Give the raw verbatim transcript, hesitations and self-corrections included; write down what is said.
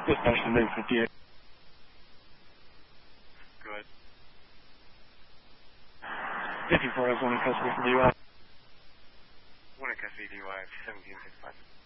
Dispatch to Nate fifty-eight. Go ahead. fifty-four has one in custody for D U I. One in custody, D U I, seventeen sixty-five.